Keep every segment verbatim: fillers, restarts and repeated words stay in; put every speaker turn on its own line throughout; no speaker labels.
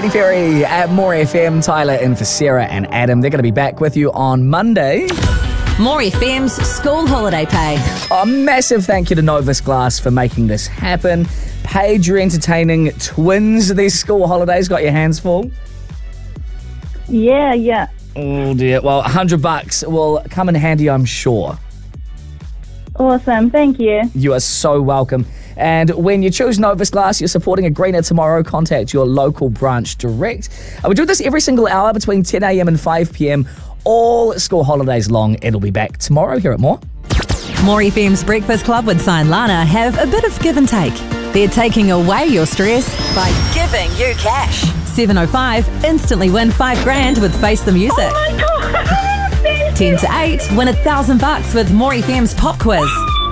Katy Perry at More F M. Tyler in for Sarah and Adam. They're going to be back with you on Monday.
More F M's school holiday pay.
A massive thank you to Novus Glass for making this happen. Paige, you're entertaining twins these school holidays. Got your hands full?
Yeah, yeah.
Oh dear. Well, a hundred bucks will come in handy, I'm sure.
Awesome, thank you.
You are so welcome. And when you choose Novus Glass, you're supporting a greener tomorrow. Contact your local branch direct. Uh, we do this every single hour between ten a.m. and five p.m. all school holidays long. It'll be back tomorrow here at More.
More F M's Breakfast Club with Sign Lana have a bit of give and take. They're taking away your stress by giving you cash. seven oh five, instantly win five grand with Face the Music.
Oh my God!
ten to eight, win a thousand bucks with More F M's Pop Quiz.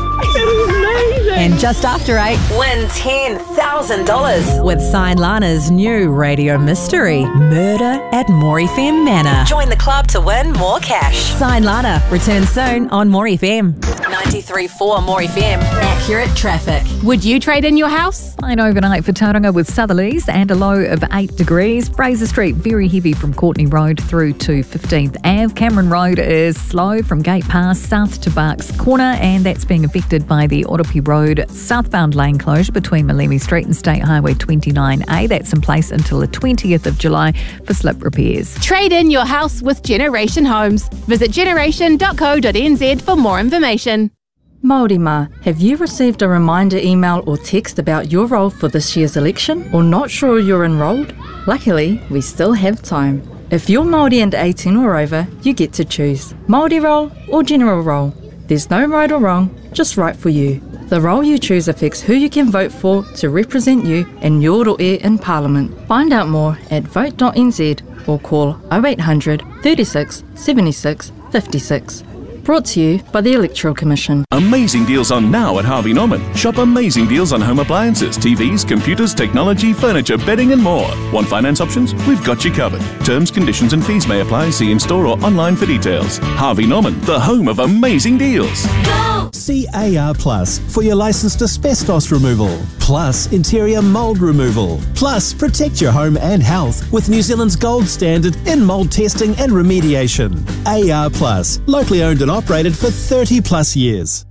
Amazing.
And just after eight, win ten thousand dollars with Sign Lana's new radio mystery, Murder at More F M Manor. Join the club to win more cash. Sign Lana returns soon on More F M. ninety-three point four More F M. Accurate traffic.
Would you trade in your house?
Fine overnight for Tauranga with southerlies and a low of eight degrees. Fraser Street very heavy from Courtney Road through to fifteenth Avenue. Cameron Road is slow from Gate Pass south to Barks Corner, and that's being affected by the Oropi Road southbound lane closure between Malemi Street and State Highway twenty-nine A. That's in place until the twentieth of July for slip repairs.
Trade in your house with Generation Homes. Visit generation dot co dot n z for more information.
Māori Ma, have you received a reminder email or text about your role for this year's election or not sure you're enrolled? Luckily, we still have time. If you're Māori and eighteen or over, you get to choose Māori role or general role. There's no right or wrong, just right for you. The role you choose affects who you can vote for to represent you in your rō in Parliament. Find out more at vote dot n z or call oh eight hundred, thirty-six, seventy-six, fifty-six. Brought to you by the Electoral Commission.
Amazing deals on now at Harvey Norman. Shop amazing deals on home appliances, T Vs, computers, technology, furniture, bedding and more. Want finance options? We've got you covered. Terms, conditions and fees may apply. See in store or online for details. Harvey Norman, the home of amazing deals.
Go! See A R Plus for your licensed asbestos removal, plus interior mould removal, plus protect your home and health with New Zealand's gold standard in mould testing and remediation. A R Plus, locally owned and operated for thirty plus years.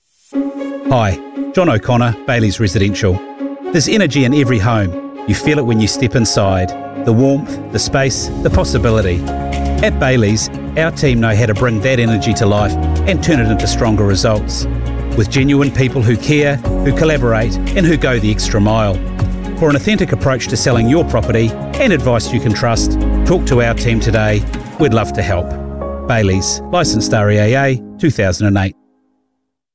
Hi, John O'Connor, Bailey's Residential. There's energy in every home. You feel it when you step inside. The warmth, the space, the possibility. At Bailey's, our team know how to bring that energy to life and turn it into stronger results. With genuine people who care, who collaborate and who go the extra mile. For an authentic approach to selling your property and advice you can trust, talk to our team today. We'd love to help. Bailey's, licensed R E A A two thousand eight.